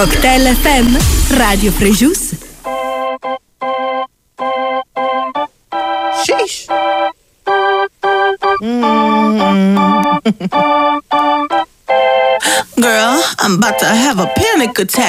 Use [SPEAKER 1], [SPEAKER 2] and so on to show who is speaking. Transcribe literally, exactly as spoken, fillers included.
[SPEAKER 1] Cocktail F M, Radio Frejus.
[SPEAKER 2] Sheesh. Mm. Girl, I'm about to have a panic attack.